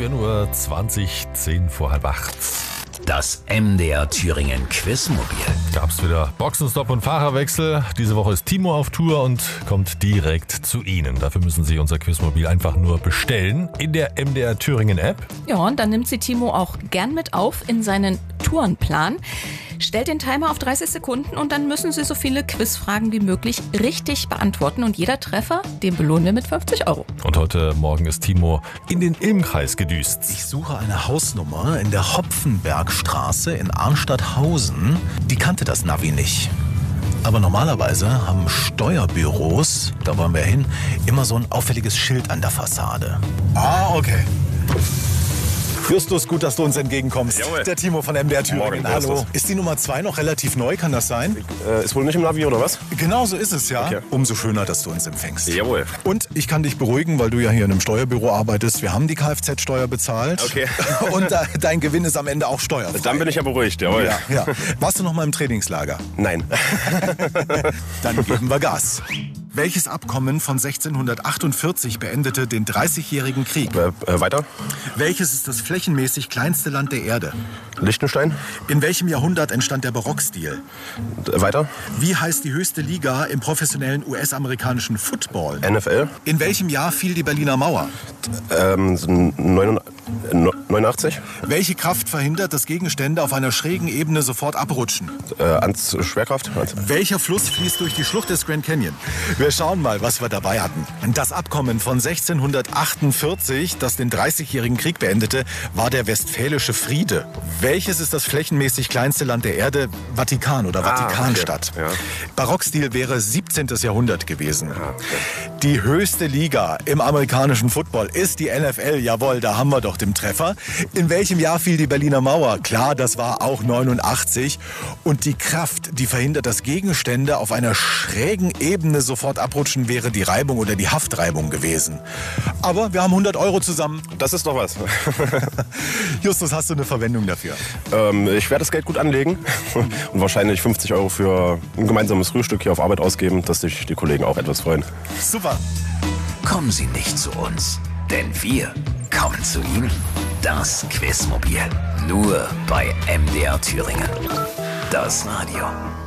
14:20 Uhr, 10 vor halb 8. Das MDR Thüringen Quizmobil. Gab's wieder Boxenstopp und Fahrerwechsel. Diese Woche ist Timo auf Tour und kommt direkt zu Ihnen. Dafür müssen Sie unser Quizmobil einfach nur bestellen in der MDR Thüringen App. Ja, und dann nimmt sie Timo auch gern mit auf in seinen Tourenplan. Stellt den Timer auf 30 Sekunden und dann müssen Sie so viele Quizfragen wie möglich richtig beantworten. Und jeder Treffer, den belohnen wir mit 50 Euro. Und heute Morgen ist Timo in den Ilmkreis gedüst. Ich suche eine Hausnummer in der Hopfenbergstraße in Arnstadthausen. Die kannte das Navi nicht. Aber normalerweise haben Steuerbüros, da wollen wir hin, immer so ein auffälliges Schild an der Fassade. Ah, okay. Justus, gut, dass du uns entgegenkommst. Jawohl. Der Timo von MDR Thüringen. Morgen, Hallo. Justus. Ist die Nummer 2 noch relativ neu, kann das sein? Ist wohl nicht im Navi, oder was? Genau so ist es, ja. Okay. Umso schöner, dass du uns empfängst. Jawohl. Und ich kann dich beruhigen, weil du ja hier in einem Steuerbüro arbeitest. Wir haben die Kfz-Steuer bezahlt. Okay. Und dein Gewinn ist am Ende auch steuerfrei. Dann bin ich ja beruhigt, jawohl. Ja, ja. Warst du noch mal im Trainingslager? Nein. Dann geben wir Gas. Welches Abkommen von 1648 beendete den 30-jährigen Krieg? Weiter. Welches ist das flächenmäßig kleinste Land der Erde? Liechtenstein. In welchem Jahrhundert entstand der Barockstil? Weiter. Wie heißt die höchste Liga im professionellen US-amerikanischen Football? NFL. In welchem Jahr fiel die Berliner Mauer? 89. Welche Kraft verhindert, dass Gegenstände auf einer schrägen Ebene sofort abrutschen? Schwerkraft. Welcher Fluss fließt durch die Schlucht des Grand Canyon? Wir schauen mal, was wir dabei hatten. Das Abkommen von 1648, das den 30-jährigen Krieg beendete, war der Westfälische Friede. Welches ist das flächenmäßig kleinste Land der Erde? Vatikan oder Vatikanstadt. Okay. Ja. Barockstil wäre 17. Jahrhundert gewesen. Die höchste Liga im amerikanischen Football ist die NFL. Jawohl, da haben wir doch den Treffer. In welchem Jahr fiel die Berliner Mauer? Klar, das war auch 89. Und die Kraft, die verhindert, dass Gegenstände auf einer schrägen Ebene sofort abrutschen, wäre die Reibung oder die Haftreibung gewesen. Aber wir haben 100 Euro zusammen. Das ist doch was. Justus, hast du eine Verwendung dafür? Ich werde das Geld gut anlegen und wahrscheinlich 50 Euro für ein gemeinsames Frühstück hier auf Arbeit ausgeben, dass sich die Kollegen auch etwas freuen. Super. Kommen Sie nicht zu uns, denn wir kommen zu Ihnen. Das Quizmobil. Nur bei MDR Thüringen. Das Radio.